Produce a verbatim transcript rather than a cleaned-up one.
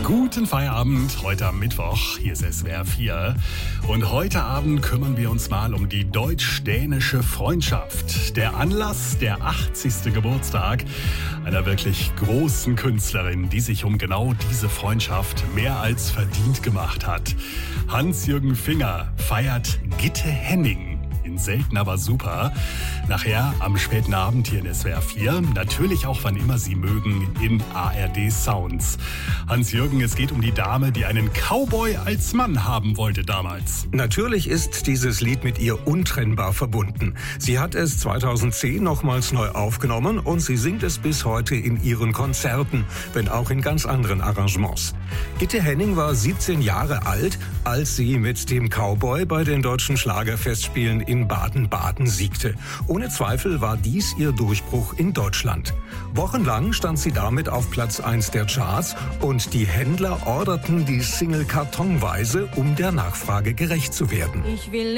Guten Feierabend, heute am Mittwoch, hier ist S W R vier. Und heute Abend kümmern wir uns mal um die deutsch-dänische Freundschaft. Der Anlass, der achtzigste Geburtstag einer wirklich großen Künstlerin, die sich um genau diese Freundschaft mehr als verdient gemacht hat. Hans-Jürgen Finger feiert Gitte Henning. In Selten, aber super. Nachher am späten Abend hier in S W R vier. Natürlich auch, wann immer Sie mögen, in A R D Sounds. Hans-Jürgen, es geht um die Dame, die einen Cowboy als Mann haben wollte damals. Natürlich ist dieses Lied mit ihr untrennbar verbunden. Sie hat es zweitausendzehn nochmals neu aufgenommen und sie singt es bis heute in ihren Konzerten, wenn auch in ganz anderen Arrangements. Gitte Henning war siebzehn Jahre alt, als sie mit dem Cowboy bei den deutschen Schlagerfestspielen in Baden-Baden siegte. Ohne Zweifel war dies ihr Durchbruch in Deutschland. Wochenlang stand sie damit auf Platz eins der Charts und die Händler orderten die Single kartonweise, um der Nachfrage gerecht zu werden. Ich will